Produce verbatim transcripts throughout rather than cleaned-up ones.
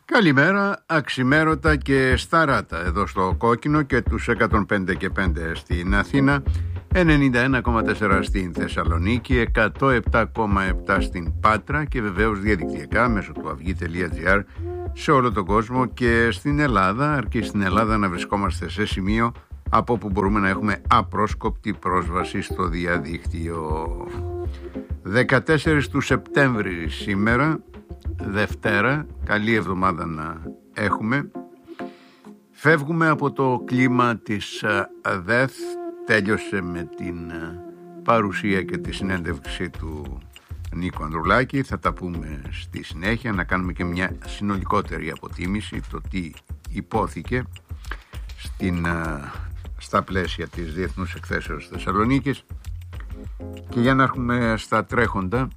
Καλημέρα, αξιμέρωτα και σταράτα εδώ στο Κόκκινο και τους εκατόν πέντε και πέντε στην Αθήνα, ενενήντα ένα κόμμα τέσσερα στην Θεσσαλονίκη, εκατόν επτά κόμμα επτά στην Πάτρα και βεβαίως διαδικτυακά μέσω του αυγή τελεία τζι άρ σε όλο τον κόσμο και στην Ελλάδα, αρκεί στην Ελλάδα να βρισκόμαστε σε σημείο από όπου μπορούμε να έχουμε απρόσκοπτη πρόσβαση στο διαδίκτυο. δεκατέσσερις του Σεπτέμβρη σήμερα, Δευτέρα, καλή εβδομάδα να έχουμε. Φεύγουμε από το κλίμα της ΔΕΘ, τέλειωσε με την παρουσία και τη συνέντευξη του Νίκου Ανδρουλάκη. Θα τα πούμε στη συνέχεια, να κάνουμε και μια συνολικότερη αποτίμηση το τι υπόθηκε στην, στα πλαίσια της Διεθνούς Εκθέσεως Θεσσαλονίκης. Και για να έρχομαι στα τρέχοντα,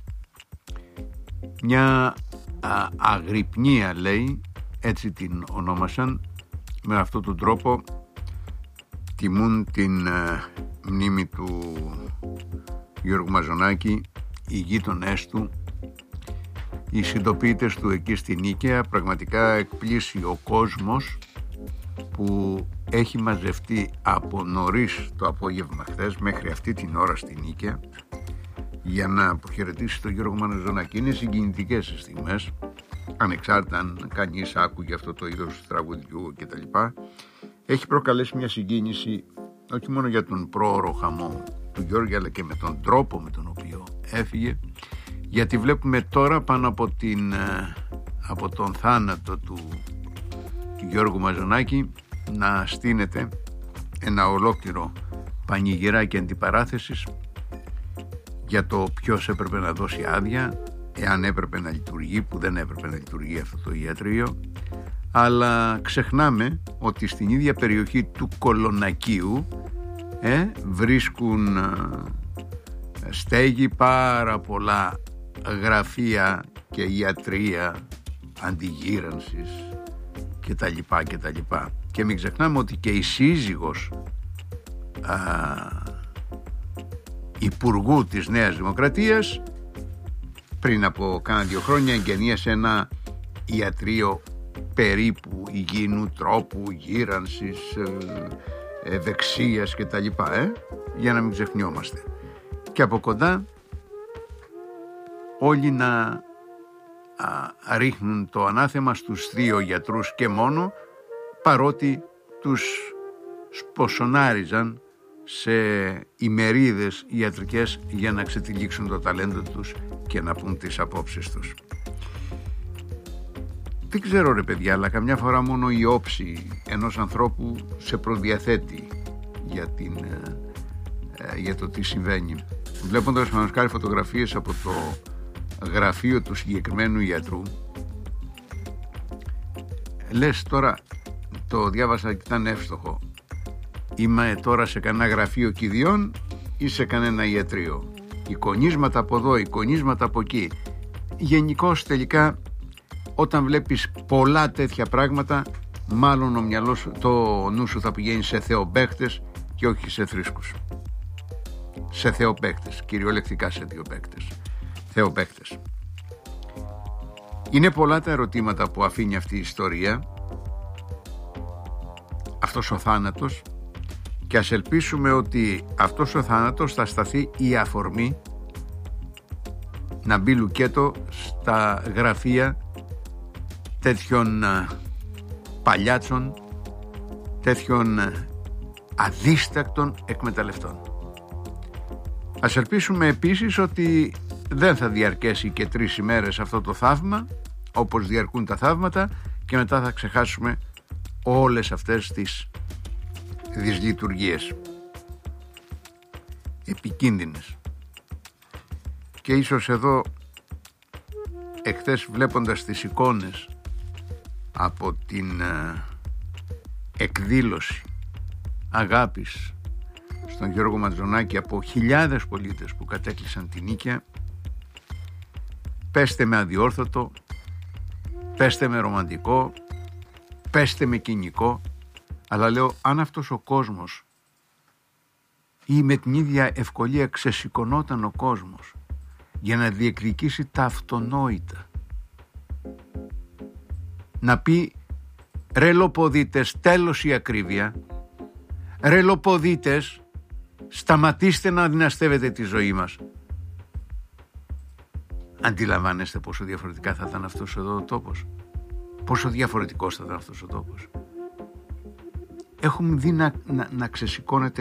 μια α, αγρυπνία, λέει, έτσι την ονόμασαν, με αυτόν τον τρόπο τιμούν την α, μνήμη του Γιώργου Μαζονάκη, οι γείτονές του, οι συντοπίτες του εκεί στη Νίκαια. Πραγματικά εκπλήσει ο κόσμος που έχει μαζευτεί από νωρίς το απόγευμα χθες μέχρι αυτή την ώρα στη Νίκαια για να αποχαιρετήσει τον Γιώργο Μαζονάκη. Είναι συγκινητικές οι στιγμές, ανεξάρτητα αν κανείς άκουγε αυτό το είδος του τραγουδιού κτλ. Έχει προκαλέσει μια συγκίνηση όχι μόνο για τον πρόωρο χαμό του Γιώργου, αλλά και με τον τρόπο με τον οποίο έφυγε, γιατί βλέπουμε τώρα πάνω από, την, από τον θάνατο του, του Γιώργου Μαζονάκη να στείνεται ένα ολόκληρο πανηγυράκι αντιπαράθεσης για το ποιος έπρεπε να δώσει άδεια, εάν έπρεπε να λειτουργεί, που δεν έπρεπε να λειτουργεί αυτό το ιατρείο. Αλλά ξεχνάμε ότι στην ίδια περιοχή του Κολονακίου ε, βρίσκουν ε, στέγη πάρα πολλά γραφεία και ιατρεία αντιγύρανσης και τα λοιπά και τα λοιπά. Και μην ξεχνάμε ότι και η σύζυγος α, υπουργού της Νέας Δημοκρατίας πριν από κάνα δύο χρόνια εγγενίασε ένα ιατρείο περίπου υγιεινού τρόπου, γύρανσης, ευεξίας και τα λοιπά, ε? για να μην ξεχνιόμαστε. Και από κοντά όλοι να α, ρίχνουν το ανάθεμα στους δύο γιατρούς και μόνο, παρότι τους σποσονάριζαν σε ημερίδες ιατρικές για να ξετυλίξουν το ταλέντο τους και να πούν τις απόψεις τους. Δεν ξέρω ρε παιδιά, αλλά καμιά φορά μόνο η όψη ενός ανθρώπου σε προδιαθέτει για, την, ε, για το τι συμβαίνει. Βλέποντας μανασκάρι φωτογραφίες από το γραφείο του συγκεκριμένου ιατρού, λες τώρα, το διάβασα και ήταν εύστοχο, είμαι τώρα σε κανένα γραφείο κηδιών ή σε κανένα ιατρείο, εικονίσματα από εδώ, εικονίσματα από εκεί. Γενικώς τελικά όταν βλέπεις πολλά τέτοια πράγματα, μάλλον ο μυαλός, το νου σου θα πηγαίνει σε θεοπαίχτες και όχι σε θρήσκους. Σε θεοπαίχτες, κυριολεκτικά σε θεοπαίχτες. θεοπαίχτες. Είναι πολλά τα ερωτήματα που αφήνει αυτή η ιστορία, αυτός ο θάνατος, και ας ελπίσουμε ότι αυτός ο θάνατος θα σταθεί η αφορμή να μπει λουκέτο στα γραφεία τέτοιων παλιάτσων, τέτοιων αδίστακτων εκμεταλλευτών. Ας ελπίσουμε επίσης ότι δεν θα διαρκέσει και τρεις ημέρες αυτό το θαύμα, όπως διαρκούν τα θαύματα, και μετά θα ξεχάσουμε όλες αυτές τις δυσλειτουργίες επικίνδυνες. Και ίσως εδώ εχθές, βλέποντας τις εικόνες από την ε, εκδήλωση αγάπης στον Γιώργο Μαζονάκη από χιλιάδες πολίτες που κατέκλυσαν την Νίκαια, πέστε με αδιόρθωτο, πέστε με ρομαντικό, πέστε με κοινικό, αλλά λέω, αν αυτός ο κόσμος ή με την ίδια ευκολία ξεσηκωνόταν ο κόσμος για να διεκδικήσει τα αυτονόητα, να πει «Ρε λοποδίτες, τέλος η ακρίβεια, ρε λοποδίτες, σταματήστε να δυναστεύετε τη ζωή μας». Αντιλαμβάνεστε πόσο διαφορετικά θα ήταν αυτός εδώ ο τόπος, πόσο διαφορετικός θα ήταν αυτός ο τόπος. Έχουμε δει να, να, να ξεσηκώνεται